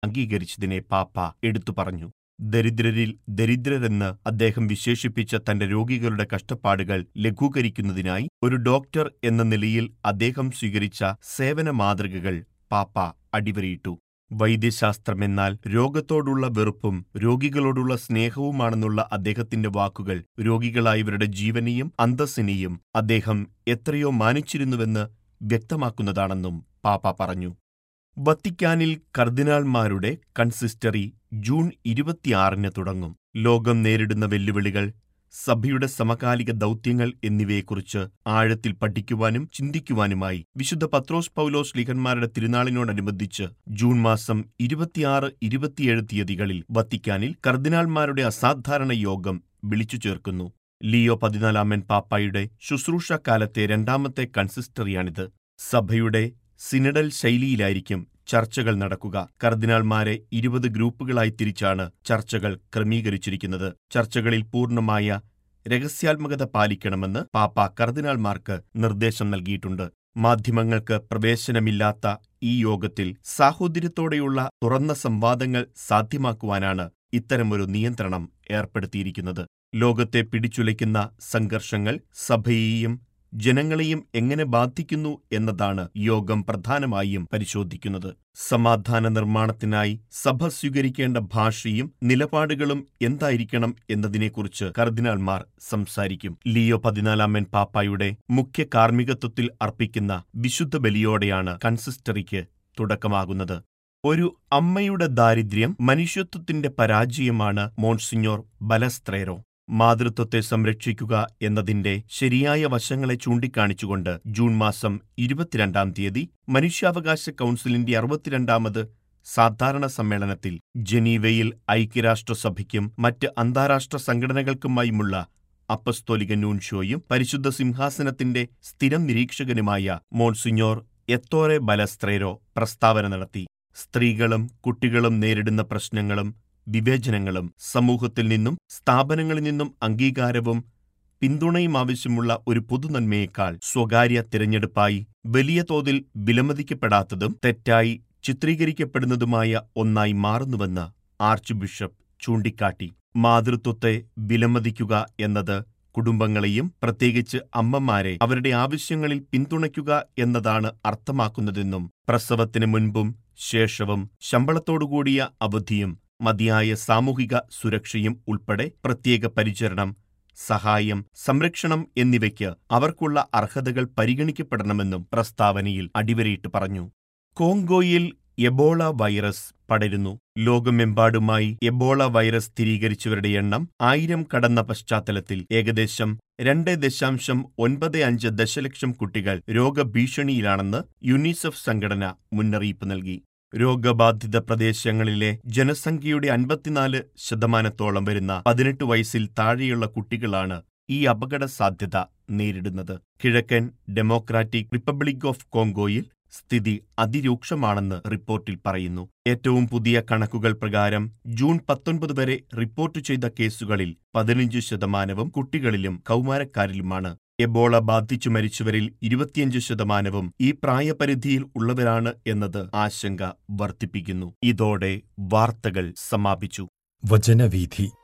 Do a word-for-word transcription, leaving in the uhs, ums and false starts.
അംഗീകരിച്ചതിനെ പാപ്പ എടുത്തു പറഞ്ഞു. ദരിദ്രരിൽ ദരിദ്രരെന്ന് അദ്ദേഹം വിശേഷിപ്പിച്ച തന്റെ രോഗികളുടെ കഷ്ടപ്പാടുകൾ ലഘൂകരിക്കുന്നതിനായി ഒരു ഡോക്ടർ എന്ന നിലയിൽ അദ്ദേഹം സ്വീകരിച്ച സേവന മാതൃകകൾ പാപ്പ അടിവരയിട്ടു. വൈദ്യശാസ്ത്രമെന്നാൽ രോഗത്തോടുള്ള വെറുപ്പും രോഗികളോടുള്ള സ്നേഹവുമാണെന്നുള്ള അദ്ദേഹത്തിന്റെ വാക്കുകൾ രോഗികളായവരുടെ ജീവനെയും അന്തസ്സിനെയും അദ്ദേഹം എത്രയോ മാനിച്ചിരുന്നുവെന്ന് വ്യക്തമാക്കുന്നതാണെന്നും പാപ്പ പറഞ്ഞു. വത്തിക്കാനിൽ കർദിനാൾമാരുടെ കൺസിസ്റ്ററി ജൂൺ ഇരുപത്തിയാറിന് തുടങ്ങും. ലോകം നേരിടുന്ന വെല്ലുവിളികൾ, സഭയുടെ സമകാലിക ദൗത്യങ്ങൾ എന്നിവയെക്കുറിച്ച് ആഴത്തിൽ പഠിക്കുവാനും ചിന്തിക്കുവാനുമായി വിശുദ്ധ പത്രോസ് പൗലോസ് ശ്ലീഹന്മാരുടെ തിരുനാളിനോടനുബന്ധിച്ച് ജൂൺ മാസം ഇരുപത്തിയാറ് ഇരുപത്തിയേഴ് തീയതികളിൽ വത്തിക്കാനിൽ കർദിനാൾമാരുടെ അസാധാരണ യോഗം വിളിച്ചു ചേർക്കുന്നു. ലിയോ പതിനാലാമൻ പാപ്പായുടെ ശുശ്രൂഷാകാലത്തെ രണ്ടാമത്തെ കൺസിസ്റ്ററിയാണിത്. സഭയുടെ സിനഡൽ ശൈലിയിലായിരിക്കും ചർച്ചകൾ നടക്കുക. കർദിനാൾമാരെ ഇരുപത് ഗ്രൂപ്പുകളായി തിരിച്ചാണ് ചർച്ചകൾ ക്രമീകരിച്ചിരിക്കുന്നത്. ചർച്ചകളിൽ പൂർണ്ണമായ രഹസ്യാത്മകത പാലിക്കണമെന്ന് പാപ്പ കർദിനാൾമാർക്ക് നിർദ്ദേശം നൽകിയിട്ടുണ്ട്. മാധ്യമങ്ങൾക്ക് പ്രവേശനമില്ലാത്ത ഈ യോഗത്തിൽ സാഹോദര്യത്തോടെയുള്ള തുറന്ന സംവാദങ്ങൾ സാധ്യമാക്കുവാനാണ് ഇത്തരമൊരു നിയന്ത്രണം ഏർപ്പെടുത്തിയിരിക്കുന്നത്. ലോകത്തെ പിടിച്ചുലയ്ക്കുന്ന സംഘർഷങ്ങൾ സഭയെയും ജനങ്ങളെയും എങ്ങനെ ബാധിക്കുന്നു എന്നതാണ് യോഗം പ്രധാനമായും പരിശോധിക്കുന്നത്. സമാധാന നിർമ്മാണത്തിനായി സഭ സ്വീകരിക്കേണ്ട ഭാഷയും നിലപാടുകളും എന്തായിരിക്കണം എന്നതിനെക്കുറിച്ച് കർദിനാൾമാർ സംസാരിക്കും. ലിയോ പതിനാലാമൻ പാപ്പായുടെ മുഖ്യ കാർമ്മികത്വത്തിൽ അർപ്പിക്കുന്ന വിശുദ്ധ ബലിയോടെയാണ് കൺസിസ്റ്ററിക്ക് തുടക്കമാകുന്നത്. ഒരു അമ്മയുടെ ദാരിദ്ര്യം മനുഷ്യത്വത്തിന്റെ പരാജയമാണ് മോൺസിഞ്ഞോർ ബലസ്ത്രേരോ. മാതൃത്വത്തെ സംരക്ഷിക്കുക എന്നതിന്റെ ശരിയായ വശങ്ങളെ ചൂണ്ടിക്കാണിച്ചുകൊണ്ട് ജൂൺ മാസം ഇരുപത്തിരണ്ടാം തീയതി മനുഷ്യാവകാശ കൗൺസിലിന്റെ അറുപത്തിരണ്ടാമത് സാധാരണ സമ്മേളനത്തിൽ ജനീവയിൽ ഐക്യരാഷ്ട്രസഭയ്ക്കും മറ്റ് അന്താരാഷ്ട്ര സംഘടനകൾക്കുമായുമുള്ള അപ്പസ്തോലിക നൂൻഷ്യോയും പരിശുദ്ധ സിംഹാസനത്തിന്റെ സ്ഥിരം നിരീക്ഷകനുമായ മോൺസിഞ്ഞോർ എത്തോറെ ബലസ്ത്രേരോ പ്രസ്താവന നടത്തി. സ്ത്രീകളും കുട്ടികളും നേരിടുന്ന പ്രശ്നങ്ങളും വിവേചനങ്ങളും സമൂഹത്തിൽ നിന്നും സ്ഥാപനങ്ങളിൽ നിന്നും അംഗീകാരവും പിന്തുണയും ആവശ്യമുള്ള ഒരു പൊതുനന്മയേക്കാൾ സ്വകാര്യ തിരഞ്ഞെടുപ്പായി വലിയ തോതിൽ വിലമതിക്കപ്പെടാത്തതും തെറ്റായി ചിത്രീകരിക്കപ്പെടുന്നതുമായ ഒന്നായി മാറുന്നുവെന്ന് ആർച്ച് ബിഷപ്പ് ചൂണ്ടിക്കാട്ടി. മാതൃത്വത്തെ വിലമതിക്കുക എന്നത് കുടുംബങ്ങളെയും പ്രത്യേകിച്ച് അമ്മമാരെ അവരുടെ ആവശ്യങ്ങളിൽ പിന്തുണയ്ക്കുക എന്നതാണ് അർത്ഥമാക്കുന്നതെന്നും പ്രസവത്തിന് മുൻപും ശേഷവും ശമ്പളത്തോടുകൂടിയ അവധിയും മതിയായ സാമൂഹിക സുരക്ഷയും ഉൾപ്പെടെ പ്രത്യേക പരിചരണം, സഹായം, സംരക്ഷണം എന്നിവയ്ക്ക് അവർക്കുള്ള അർഹതകൾ പരിഗണിക്കപ്പെടണമെന്നും പ്രസ്താവനയിൽ അടിവരയിട്ട് പറഞ്ഞു. കോങ്കോയിൽ എബോള വൈറസ് പടരുന്നു. ലോകമെമ്പാടുമായി എബോള വൈറസ് സ്ഥിരീകരിച്ചവരുടെ എണ്ണം ആയിരം കടന്ന പശ്ചാത്തലത്തിൽ ഏകദേശം രണ്ട് ദശാംശം ഒൻപത് അഞ്ച് ദശലക്ഷം കുട്ടികൾ രോഗഭീഷണിയിലാണെന്ന് യുനിസെഫ് സംഘടന മുന്നറിയിപ്പ് നൽകി. രോഗബാധിത പ്രദേശങ്ങളിലെ ജനസംഖ്യയുടെ അൻപത്തിനാല് ശതമാനത്തോളം വരുന്ന പതിനെട്ട് വയസ്സിൽ താഴെയുള്ള കുട്ടികളാണ് ഈ അപകട സാധ്യത നേരിടുന്നത്. കിഴക്കൻ ഡെമോക്രാറ്റിക് റിപ്പബ്ലിക് ഓഫ് കോങ്കോയിൽ സ്ഥിതി അതിരൂക്ഷമാണെന്ന് റിപ്പോർട്ടിൽ പറയുന്നു. ഏറ്റവും പുതിയ കണക്കുകൾ പ്രകാരം ജൂൺ പത്തൊൻപത് വരെ റിപ്പോർട്ട് ചെയ്ത കേസുകളിൽ പതിനഞ്ച് ശതമാനവും കുട്ടികളിലും കൗമാരക്കാരിലുമാണ്. എബോള ബാധിച്ചു മരിച്ചവരിൽ ഇരുപത്തിയഞ്ച് ശതമാനവും ഈ പ്രായപരിധിയിൽ ഉള്ളവരാണ് എന്നത് ആശങ്ക വർദ്ധിപ്പിക്കുന്നു. ഇതോടെ വാർത്തകൾ സമാപിച്ചു. വചനവീഥി